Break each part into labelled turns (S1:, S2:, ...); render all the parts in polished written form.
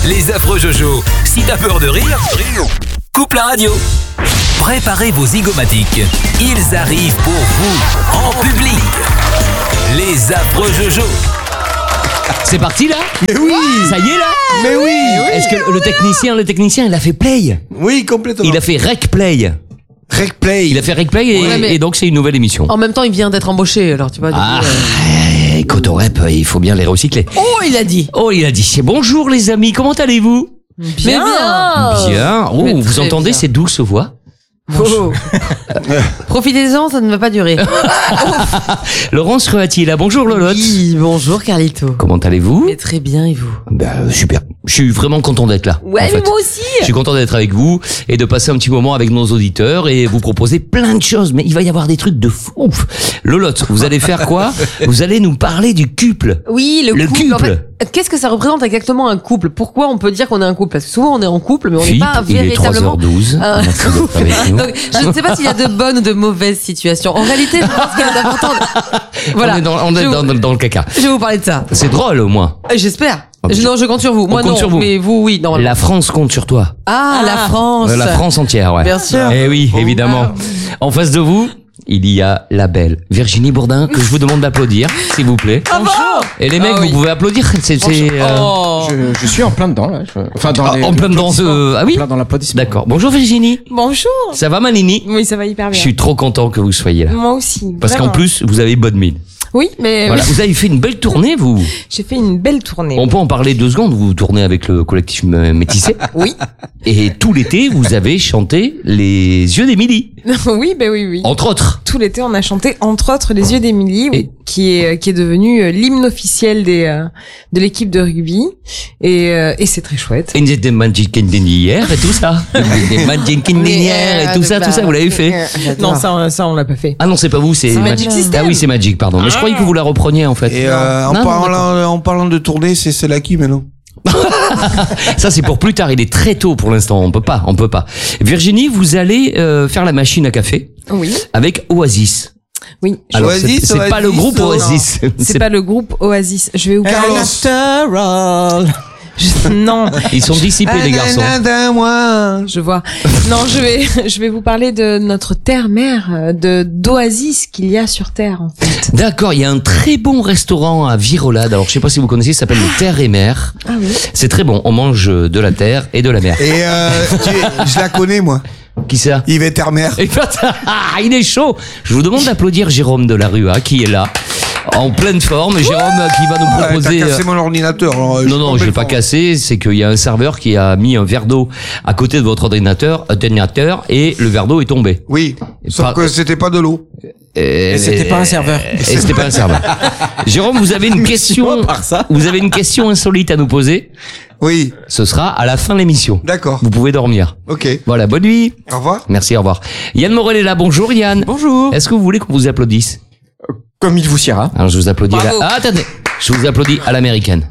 S1: Les affreux Jojo. Si t'as peur de rire, coupe la radio. Préparez vos zygomatiques. Ils arrivent pour vous, en public. Les affreux Jojo.
S2: C'est parti là?
S3: Mais oui!
S2: Ça y est là?
S3: Mais oui!
S2: Est-ce que le technicien, il a fait play?
S3: Oui, complètement.
S2: Il a fait rec play.
S3: Rec play.
S2: Il a fait rec play et donc c'est une nouvelle émission.
S4: En même temps, il vient d'être embauché, alors tu vois.
S2: Cotorep, il faut bien les recycler.
S4: Oh, il a dit.
S2: Bonjour les amis, comment allez-vous?
S4: Bien.
S2: Bien. Oh,
S4: Mais
S2: vous
S4: très
S2: entendez
S4: bien.
S2: ces douces voix?
S4: Oh. Profitez-en, ça ne va pas durer.
S2: Laurence Ruati là, bonjour Lolotte.
S4: Oui, bonjour Carlito.
S2: Comment allez-vous?
S4: Et très bien, et vous?
S2: Super. Je suis vraiment content d'être là.
S4: Ouais,
S2: en fait.
S4: mais moi aussi.
S2: Je suis content d'être avec vous et de passer un petit moment avec nos auditeurs et vous proposer plein de choses. Mais il va y avoir des trucs de fou. Lolotte, vous allez faire quoi? Vous allez nous parler du couple.
S4: Oui, le couple. En
S2: couple.
S4: fait, qu'est-ce que ça représente exactement un couple? Pourquoi on peut dire qu'on est un couple? Parce que souvent on est en couple, mais on n'est
S2: Philippe,
S4: pas
S2: il est
S4: véritablement
S2: 3h12.
S4: un
S2: Merci d'être avec nous.
S4: Donc, je ne sais pas s'il y a de bonnes ou de mauvaises situations. En réalité, je pense qu'il est important. Voilà.
S2: On est dans le caca.
S4: Je vais vous parler de ça.
S2: C'est drôle au moins.
S4: J'espère.
S2: Ok.
S4: Non, je compte sur vous. Moi,
S2: compte
S4: non.
S2: sur vous.
S4: Mais vous, oui, normalement.
S2: La France compte sur toi.
S4: La France.
S2: La France entière, ouais.
S4: Bien sûr.
S2: Eh oui, évidemment. En face de vous, il y a la belle Virginie Bourdin que je vous demande d'applaudir, s'il vous plaît.
S4: Bonjour.
S2: Et les mecs,
S4: Ah oui.
S2: vous pouvez applaudir.
S4: Oh.
S5: Je suis en plein dedans là. Enfin dans les
S2: en plein dedans. Ah oui.
S5: plein dans l'applaudissement.
S2: D'accord. Bonjour Virginie.
S6: Bonjour.
S2: Ça va Manini?
S6: Oui, ça va hyper bien.
S2: Je suis trop content que vous soyez là.
S6: Moi aussi.
S2: Parce qu'en
S6: vraiment.
S2: plus, vous avez bonne mine.
S6: Oui, mais
S2: Voilà. Vous avez fait une belle tournée, vous.
S6: j'ai fait une belle tournée.
S2: On peut en parler 2 secondes. Vous tournez avec le collectif Métissé.
S6: Oui.
S2: Et tout l'été, vous avez chanté Les Yeux d'Émilie.
S6: Oui, ben oui, oui.
S2: Entre autres.
S6: Tout l'été, on a chanté entre autres Les Yeux d'Émilie,
S2: Et-
S6: qui est devenu l'hymne officiel de l'équipe de rugby, et c'est très chouette.
S2: Et des Magic hier et tout ça. Des Magic hier et tout ça, vous l'avez fait.
S6: Non, ça on l'a pas fait.
S2: Ah non, c'est pas vous, c'est
S6: Magic System.
S2: Ah oui, c'est Magic, pardon. Mais je croyais que vous la repreniez en fait.
S3: Et
S2: Non,
S3: en parlant de tournée, c'est la qui maintenant?
S2: ça c'est pour plus tard, il est très tôt pour l'instant, on peut pas. Virginie, vous allez faire la machine à café
S6: Oui,
S2: avec Oasis.
S6: oui.
S2: Alors
S3: Oasis,
S2: c'est pas le groupe
S3: non.
S2: Oasis.
S6: C'est pas le groupe Oasis. Je vais vous parler. Non,
S2: Ils sont dissipés les garçons.
S6: je vois. Non, je vais vous parler de notre terre-mère, d'Oasis qu'il y a sur Terre, en fait.
S2: D'accord, il y a un très bon restaurant à Virolade. Alors je sais pas si vous connaissez, ça s'appelle le Terre et Mer.
S6: Ah oui.
S2: C'est très bon, on mange de la terre et de la mer.
S3: Et je la connais moi.
S2: Qui ça?
S3: Yves Termer.
S2: Et il est chaud. Je vous demande d'applaudir Jérôme de la Rua qui est là en pleine forme. Jérôme qui va nous proposer.
S3: T'as cassé mon ordinateur. Alors,
S2: Non, je l'ai pas cassé. C'est qu'il y a un serveur qui a mis un verre d'eau à côté de votre ordinateur, et le verre d'eau est tombé.
S3: Oui. Sauf
S2: Pas-
S3: que c'était pas de l'eau.
S5: Et c'était pas un serveur.
S2: Et c'était pas un serveur. Jérôme, vous avez une question. Vous avez une question insolite à nous poser.
S3: Oui.
S2: Ce sera à la fin de l'émission.
S3: D'accord.
S2: Vous pouvez dormir.
S3: Ok.
S2: Voilà, bonne nuit.
S3: Au revoir.
S2: Merci, au revoir. Yann Morel est là. Bonjour Yann.
S5: Bonjour.
S2: Est-ce que vous voulez qu'on vous applaudisse?
S5: Comme il vous siera.
S2: Alors je vous applaudis
S4: Bravo.
S2: Ah, attendez. Je vous applaudis à l'américaine.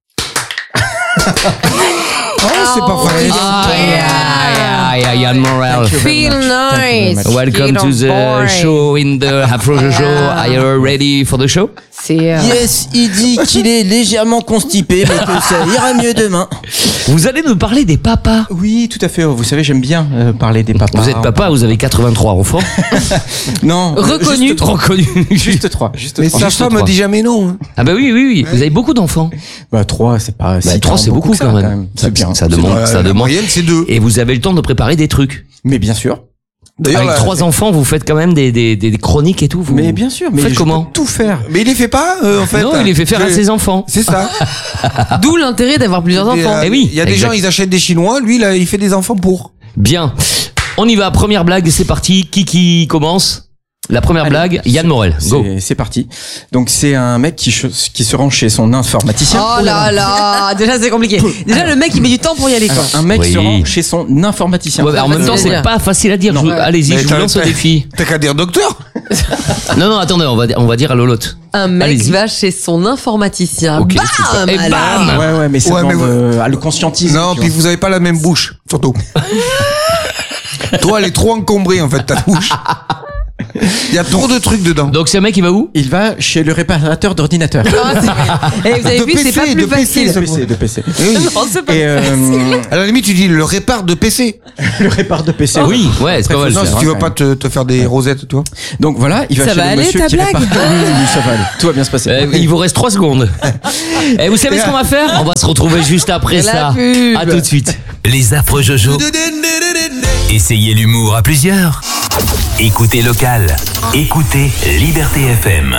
S3: Oh, c'est pas facile.
S2: Yann Morel.
S4: Feel nice.
S2: Welcome to the show in the Afro Jojo. Are you ready for the show?
S4: C'est
S7: Yes, il dit qu'il est légèrement constipé, mais que ça ira mieux demain.
S2: Vous allez nous parler des papas.
S5: Oui, tout à fait. Vous savez, j'aime bien parler des papas.
S2: Vous êtes papa, vous avez 83 enfants.
S5: Non.
S4: Reconnu.
S5: Juste 3.
S2: Reconnu.
S5: Juste 3. Juste
S3: Mais
S5: 3.
S3: sa femme me dit jamais non. Hein.
S2: Ah bah oui. Vous avez beaucoup d'enfants.
S5: Bah 3, c'est pas.
S2: Bah,
S5: si
S2: 3
S5: tant
S2: c'est beaucoup
S5: que ça,
S2: quand même.
S5: C'est bien.
S2: Ça demande.
S3: La moyenne, c'est 2.
S2: Et vous avez le temps de préparer des trucs.
S5: Mais bien sûr.
S3: D'ailleurs,
S2: Avec
S3: là,
S2: 3 enfants, vous faites quand même des chroniques et tout. Vous...
S5: Mais bien sûr. Mais
S2: Faites
S5: je
S2: comment
S5: peux tout faire.
S3: Mais il les fait pas, en fait.
S2: Non, il les fait faire à ses enfants.
S3: C'est ça.
S4: d'où l'intérêt d'avoir plusieurs enfants.
S2: Eh oui,
S3: Il y a des
S2: exact.
S3: gens, ils achètent des Chinois. Lui, là, il fait des enfants pour.
S2: Bien. On y va. Première blague, c'est parti. Qui commence? La première
S5: Allez,
S2: blague, Yann Morel. Go.
S5: C'est parti. Donc c'est un mec qui se rend chez son informaticien.
S4: Oh là là, déjà c'est compliqué. Déjà le mec il met du temps pour y aller quoi.
S5: Alors, un mec
S2: Oui.
S5: se rend chez son informaticien.
S2: Ouais, bah, en même temps,
S4: facile à
S2: c'est
S4: dire.
S2: pas facile à dire. Allez-y,
S3: Mais
S2: je vous lance au défi.
S3: T'as qu'à dire docteur.
S2: Non, attendez, on va dire à Lolotte.
S4: Un mec
S2: Allez-y.
S4: va chez son informaticien.
S2: Ok, c'est ça.
S4: Bam,
S2: Et
S4: alors.
S2: bam.
S5: Ouais, mais ça
S3: Ouais, mais
S5: demande à le conscientiser.
S3: Non,
S5: tu
S3: puis
S5: vois.
S3: vous avez pas la même bouche, surtout. Toi, elle est trop encombrée, en fait, ta bouche. Il y a trop de trucs dedans.
S2: Donc c'est un mec qui va où?
S5: Il va chez le réparateur d'ordinateur.
S6: Et vous avez vu, c'est pas plus facile.
S5: De PC.
S6: Non, c'est pas
S5: Et
S3: À la limite, tu dis le répare de PC.
S5: le répare de PC.
S2: Oui, ouais, c'est pas mal.
S3: Non,
S2: ça.
S3: si tu veux pas te faire des rosettes, tu vois.
S5: Donc voilà, il va
S6: Ça
S5: chez
S6: va
S5: le
S6: aller,
S5: monsieur
S6: ta
S5: qui
S6: blague
S5: répare. Oui, ça va aller. Tout va bien se passer.
S2: Il vous reste 3 secondes. Et vous savez ce qu'on va faire? On va se retrouver juste après
S6: La
S2: ça.
S6: pub.
S2: À tout de suite.
S1: Les affreux Jojo. Essayez l'humour à plusieurs. Écoutez local. Écoutez Liberté FM.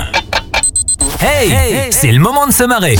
S1: Hey, c'est le moment de se marrer.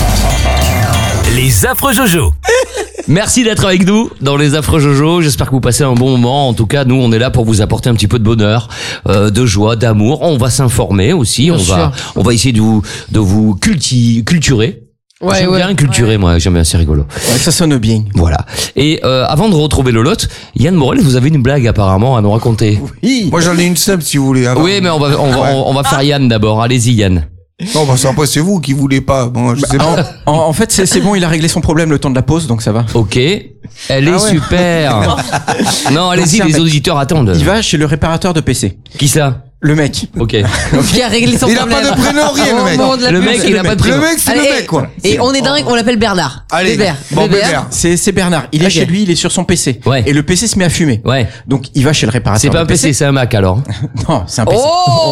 S1: Les affreux Jojo.
S2: Merci d'être avec nous dans les affreux Jojo. J'espère que vous passez un bon moment. En tout cas, nous, on est là pour vous apporter un petit peu de bonheur, de joie, d'amour. On va s'informer aussi. On va essayer de vous culturer.
S6: Ouais,
S2: J'aime bien culturer, moi. J'aime bien, c'est rigolo.
S5: Ouais, ça sonne bien.
S2: Voilà. Et avant de retrouver Lolotte, Yann Morel, vous avez une blague apparemment à nous raconter.
S5: Oui.
S3: Moi, j'en ai une simple si vous voulez. avant.
S2: Oui, mais on va faire Yann d'abord. Allez-y, Yann.
S3: Non, parce qu'après, c'est vous qui voulez pas. Bon, je sais pas.
S5: En fait, c'est bon, il a réglé son problème le temps de la pause, donc ça va.
S2: Ok. Elle est super. Non, allez-y,
S5: c'est un
S2: les
S5: mec.
S2: auditeurs attendent.
S5: Il va chez le réparateur de PC.
S2: Qui ça?
S5: Le mec.
S2: Ok.
S6: Qui a réglé son
S3: Il a
S6: problème.
S3: pas de prénom, rien, le mec.
S6: Au moment de la
S2: Le
S6: pub.
S2: mec, il a pas de prénom.
S3: Le mec, c'est le
S6: Allez,
S3: mec, quoi.
S6: Et on est dingue, on l'appelle Bernard.
S3: Allez.
S6: Bébert.
S3: Bon, Bébert.
S5: C'est Bernard. Il est
S6: Ok.
S5: chez lui, il est sur son PC.
S2: Ouais.
S5: Et le PC se met à fumer.
S2: Ouais.
S5: Donc il va chez le réparateur.
S2: C'est pas un
S5: de
S2: PC, c'est un Mac alors.
S5: Non, c'est un PC.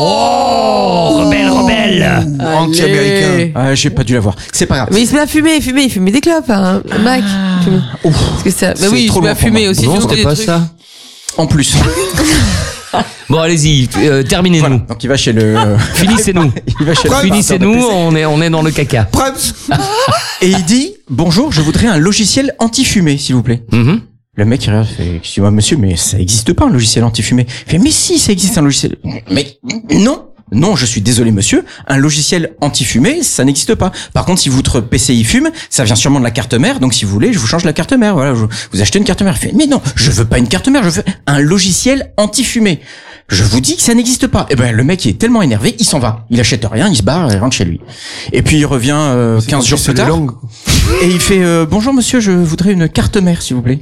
S2: Oh, rebelle.
S3: Anti-américain.
S5: Ah, j'ai pas dû l'avoir. C'est pas grave.
S6: Mais il se met à fumer, il fumait des clopes, hein. Mac. Parce que ça. Bah
S5: C'est
S6: oui, il se
S5: trop
S6: met à
S5: loin pour
S6: fumer
S5: moi.
S6: aussi.
S2: Non,
S6: tu
S2: c'était
S6: fais
S2: pas
S6: des trucs.
S2: ça.
S5: En plus.
S2: Bon, allez-y, terminez-nous.
S5: Voilà. Donc il va chez le.
S2: Finissez-nous.
S5: Il va chez le
S2: Finissez-nous,
S5: réparateur de PC.
S2: on est dans le caca.
S3: Prince.
S5: Et il dit bonjour, je voudrais un logiciel anti-fumée, s'il vous plaît.
S2: Mhm.
S5: Le mec il regarde, fait excusez-moi monsieur, mais ça existe pas un logiciel anti-fumée. Il fait mais si, ça existe un logiciel. Mais non. Non, je suis désolé monsieur, un logiciel anti-fumée, ça n'existe pas. Par contre, si votre PCI fume, ça vient sûrement de la carte mère, donc si vous voulez, je vous change la carte mère. Voilà, vous achetez une carte mère. Il fait mais non, je veux pas une carte mère, je veux un logiciel anti-fumée. Je vous dis que ça n'existe pas. Et ben le mec il est tellement énervé, il s'en va. Il achète rien, il se barre, il rentre chez lui. Et puis il revient 15 jours plus tard. Et il fait bonjour monsieur, je voudrais une carte mère s'il vous plaît.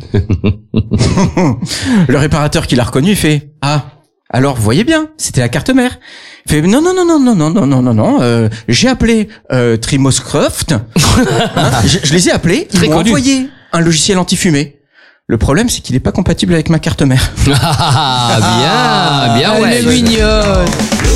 S5: Le réparateur qui l'a reconnu, il fait ah alors vous voyez bien, c'était la carte mère. Il fait non, j'ai appelé Trimoscroft. Je les ai appelés, ils
S2: Très
S5: m'ont
S2: connu.
S5: envoyé un logiciel anti-fumée. Le problème c'est qu'il est pas compatible avec ma carte mère.
S2: Ah, bien, ouais.
S6: Elle est mignonne.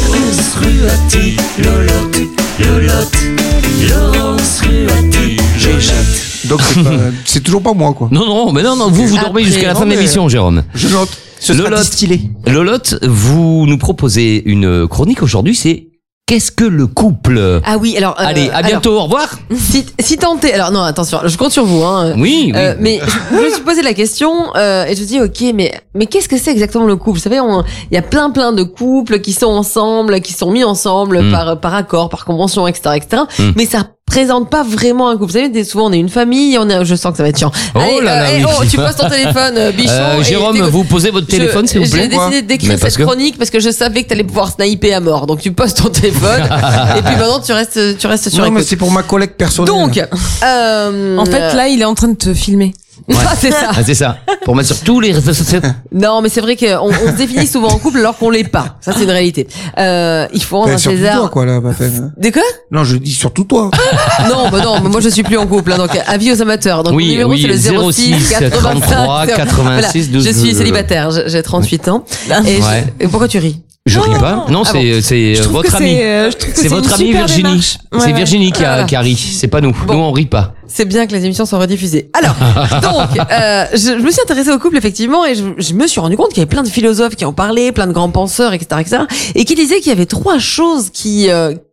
S3: Donc, c'est toujours pas moi, quoi.
S2: Non, mais non, vous dormez jusqu'à la fin de
S3: mais-
S2: l'émission, Jérôme.
S3: Je note.
S5: Ce sera
S2: Lolotte.
S5: distillé.
S2: Lolotte, vous nous proposez une chronique aujourd'hui, c'est qu'est-ce que le couple?
S6: Ah oui, alors.
S2: Allez, à bientôt, au revoir.
S6: Si tenté. Alors non, attention, je compte sur vous, hein.
S2: Oui, oui.
S6: Mais je me suis posé la question et je me dis ok mais qu'est-ce que c'est exactement le couple? Vous savez, il y a plein de couples qui sont ensemble, qui sont mis ensemble par accord, par convention, etc. Mais ça présente pas vraiment un couple. Vous savez, souvent on est une famille, je sens que ça va être chiant.
S2: Oh
S6: Allez,
S2: là là, oui.
S6: tu poses ton téléphone, bichon. et
S2: Jérôme,
S6: t'écoutes.
S2: vous posez votre téléphone, s'il vous plaît.
S6: J'ai décidé d'écrire
S2: Mais parce
S6: cette
S2: que-
S6: chronique parce que je savais que t'allais pouvoir sniper à mort. Donc tu poses ton téléphone et puis maintenant tu restes sur
S3: Non, mais
S6: écoute.
S3: c'est pour ma collègue personnelle.
S6: Donc,
S4: En fait, là, il est en train de te filmer.
S6: c'est ça.
S2: Ah, c'est ça. Pour mettre sur tous les réseaux sociaux.
S6: Non, mais c'est vrai qu'on on se définit souvent en couple alors qu'on l'est pas. Ça, c'est une réalité. Il faut rendre à
S3: Surtout
S6: César.
S3: toi, quoi, là, Baptême.
S6: De quoi?
S3: Non, je dis surtout toi.
S6: Non, mais moi je suis plus en couple. Hein, donc avis aux amateurs. Donc mon numéro c'est le 06
S2: 33 86 12.
S6: Je suis célibataire. J'ai 38 ans. Et
S2: Ouais.
S6: et pourquoi tu ris?
S2: Je ris pas. Non,
S6: Ah
S2: c'est
S4: Je trouve
S2: votre
S4: que
S2: ami.
S4: je trouve que
S2: C'est votre
S4: une
S2: amie
S4: super
S2: Virginie.
S4: démarche. Ouais,
S2: C'est
S4: ouais.
S2: Virginie qui
S6: Voilà.
S2: a ri. C'est pas nous.
S6: Bon.
S2: Nous, on rit pas.
S6: C'est bien que les émissions soient rediffusées. Alors, donc, je me suis intéressée au couple effectivement et je me suis rendu compte qu'il y avait plein de philosophes qui en parlaient, plein de grands penseurs, etc., et qui disaient qu'il y avait 3 choses qui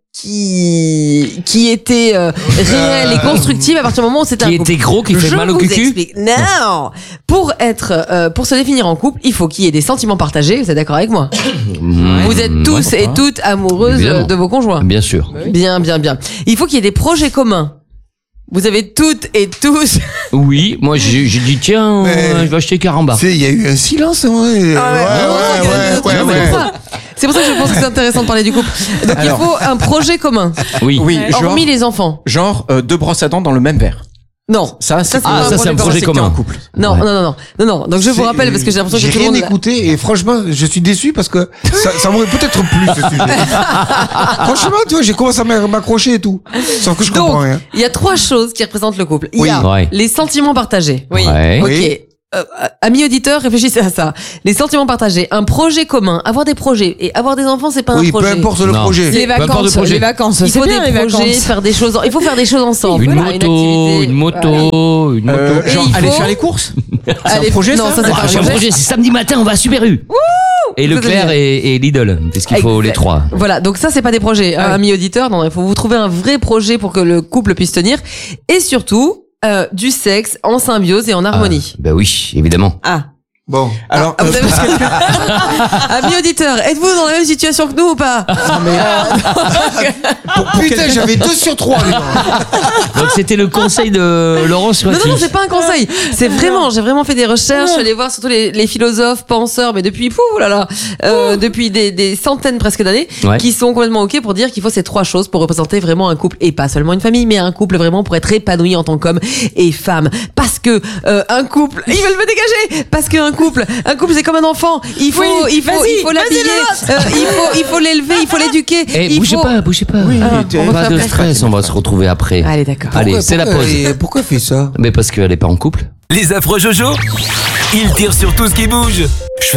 S6: étaient réelles et constructives à partir du moment où c'était un
S2: Qui
S6: couple.
S2: était gros, qui fait
S6: Je
S2: mal au
S6: vous
S2: cucu.
S6: explique. Non, pour se définir en couple, il faut qu'il y ait des sentiments partagés. Vous êtes d'accord avec moi? Vous êtes tous et toutes amoureuses
S2: Évidemment.
S6: de vos conjoints.
S2: Bien sûr.
S6: Bien. Il faut qu'il y ait des projets communs. Vous avez toutes et tous.
S2: Oui, moi j'ai dit tiens,
S3: Mais-
S2: je vais acheter Caramba.
S3: Tu sais, il y a eu un silence, ouais.
S6: C'est pour ça que je pense que c'est intéressant de parler du couple. Donc
S5: Alors.
S6: il faut un projet commun.
S2: Oui.
S5: Oui,
S6: Hormis les enfants.
S5: genre 2 brosses à dents dans le même verre.
S6: Non.
S5: Ça, c'est
S6: pas
S2: c'est un projet commun.
S5: en couple.
S6: Non,
S2: Ouais.
S6: non. Donc je vous rappelle parce que j'ai l'impression que tout le
S3: J'ai
S6: monde.
S3: rien écouté et franchement, je suis déçu parce que ça m'aurait peut-être plu ce sujet. Franchement, tu vois, j'ai commencé à m'accrocher et tout. Sauf que je comprends
S6: Donc,
S3: rien.
S6: il y a 3 choses qui représentent le couple. Il
S3: Oui.
S6: y a
S2: Ouais.
S6: les sentiments partagés.
S2: Ouais.
S6: Ok.
S3: Oui.
S6: Amis auditeurs, réfléchissez à ça. Les sentiments partagés, un projet commun, avoir des projets et avoir des enfants, c'est pas un
S3: Oui, peu
S6: projet.
S3: importe le
S2: Non.
S3: projet.
S4: Les
S2: Peu importe le
S4: vacances,
S2: projet.
S4: les vacances.
S6: Il
S4: C'est
S6: faut
S4: bien
S6: des
S4: les
S6: projets,
S4: vacances.
S6: faire des choses. Il faut faire des choses ensemble.
S2: Une
S6: Voilà,
S2: moto, une moto.
S6: Et il
S5: aller
S6: faut-
S5: faire les courses. C'est
S6: Allez,
S5: un projet,
S6: non, ça, c'est
S2: Ah,
S6: pas un
S2: j'ai un
S6: projet.
S2: projet, c'est samedi matin, on va à Super U. Et
S6: Ça, c'est
S2: Leclerc
S6: bien.
S2: et Lidl. Est-ce qu'il faut les
S6: Exact.
S2: 3?
S6: Voilà, donc ça c'est pas des projets, amis auditeurs. Non, il faut vous trouver un vrai projet pour que le couple puisse tenir, et surtout du sexe en symbiose et en harmonie.
S2: Bah oui, évidemment.
S6: Ah.
S3: Bon.
S5: Alors,
S6: Vous avez- Amis auditeurs, êtes-vous dans la même situation que nous ou pas?
S3: Putain, j'avais 2 sur 3.
S2: Donc c'était le conseil de Laurence
S6: Non,
S2: Roty.
S6: non, c'est pas un conseil. C'est vraiment, j'ai vraiment fait des recherches, je suis allée voir surtout les philosophes, penseurs, mais depuis, depuis des centaines presque d'années,
S2: Ouais.
S6: qui sont complètement ok pour dire qu'il faut ces 3 choses pour représenter vraiment un couple, et pas seulement une famille, mais un couple vraiment pour être épanoui en tant qu'homme et femme. Parce que un couple, ils veulent me dégager. Parce qu'un couple c'est comme un enfant. Il faut l'habiller, il faut l'élever, il faut l'éduquer.
S2: Eh, bougez pas.
S5: Oui,
S6: on va
S2: Pas
S6: faire
S2: de
S6: après.
S2: stress, on va se retrouver après.
S6: Allez, d'accord.
S2: Allez, c'est la pause.
S3: Pourquoi fait ça?
S2: Mais parce qu'elle est pas en couple.
S1: Les affreux Jojo, ils tirent sur tout ce qui bouge.